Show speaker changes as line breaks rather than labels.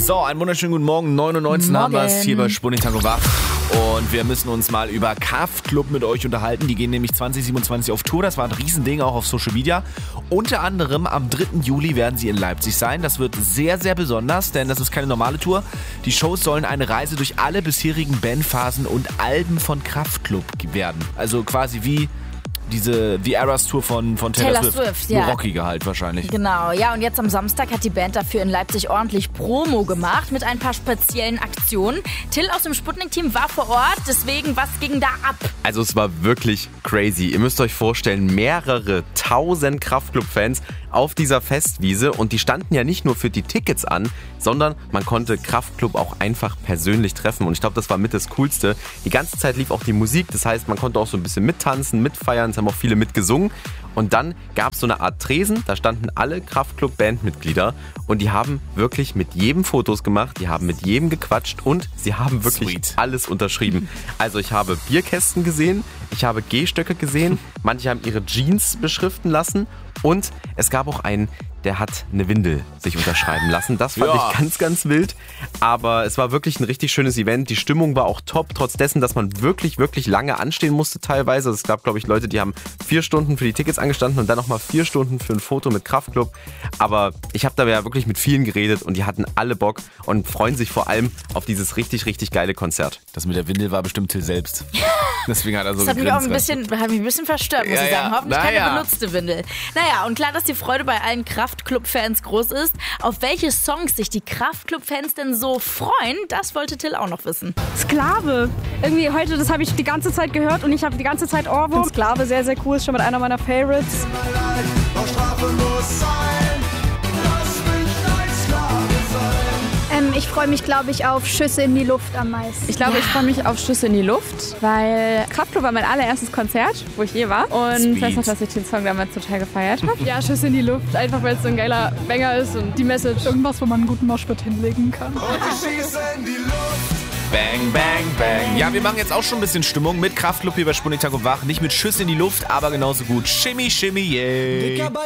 So, einen wunderschönen guten Morgen. 9:19 haben wir es hier bei Sputnik Tango Wach. Und wir müssen uns mal über Kraftklub mit euch unterhalten. Die gehen nämlich 2027 auf Tour. Das war ein Riesending, auch auf Social Media. Unter anderem am 3. Juli werden sie in Leipzig sein. Das wird sehr, sehr besonders, denn das ist keine normale Tour. Die Shows sollen eine Reise durch alle bisherigen Bandphasen und Alben von Kraftklub werden. Also quasi wie die Eras Tour von Taylor Swift.
Ja.
Nur rockiger halt wahrscheinlich.
Genau, ja, und jetzt am Samstag hat die Band dafür in Leipzig ordentlich Promo gemacht mit ein paar speziellen Aktionen. Till aus dem Sputnik-Team war vor Ort, deswegen, was ging da ab?
Also es war wirklich crazy. Ihr müsst euch vorstellen, mehrere tausend Kraftklub-Fans auf dieser Festwiese und die standen ja nicht nur für die Tickets an, sondern man konnte Kraftklub auch einfach persönlich treffen und ich glaube, das war mit das Coolste. Die ganze Zeit lief auch die Musik, das heißt, man konnte auch so ein bisschen mittanzen, mitfeiern, es haben auch viele mitgesungen und dann gab es so eine Art Tresen, da standen alle Kraftklub-Bandmitglieder und die haben wirklich mit jedem Fotos gemacht, die haben mit jedem gequatscht und sie haben wirklich alles unterschrieben. Also ich habe Bierkästen gesehen, ich habe Gehstöcke gesehen, manche haben ihre Jeans beschriften lassen und es gab auch einen, der hat eine Windel sich unterschreiben lassen. Das fand ich ganz, ganz wild. Aber es war wirklich ein richtig schönes Event. Die Stimmung war auch top, trotz dessen, dass man wirklich, wirklich lange anstehen musste teilweise. Es gab, glaube ich, Leute, die haben 4 Stunden für die Tickets angestanden und dann nochmal 4 Stunden für ein Foto mit Kraftklub. Aber ich habe da ja wirklich mit vielen geredet und die hatten alle Bock und freuen sich vor allem auf dieses richtig, richtig geile Konzert.
Das mit der Windel war bestimmt Till selbst. Deswegen hat er so
Das hat mich
gegrinst.
ein bisschen verstört, muss ich sagen. Hoffentlich keine benutzte Windel. Naja, und klar, dass die Freude bei allen Kraftklub-Fans groß ist. Auf welche Songs sich die Kraftklub-Fans denn so freuen, das wollte Till auch noch wissen.
Sklave. Irgendwie heute, das habe ich die ganze Zeit gehört und ich habe die ganze Zeit Ohrwurm. Sklave, sehr, sehr cool, ist schon mit einer meiner Favorites.
Ich freue mich, glaube ich, auf Schüsse in die Luft am meisten.
Ich glaube, ich freue mich auf Schüsse in die Luft, weil Kraftklub war mein allererstes Konzert, wo ich je war. Und ich weiß noch, dass ich den Song damals total gefeiert habe.
Ja, Schüsse in die Luft, einfach weil es so ein geiler Banger ist und die Message. Irgendwas, wo man einen guten Moshpit hinlegen kann.
Bang, bang, bang. Ja, wir machen jetzt auch schon ein bisschen Stimmung mit Kraftklub hier bei Sputnik Tango Wach. Nicht mit Schüsse in die Luft, aber genauso gut. Shimmy, shimmy, yay.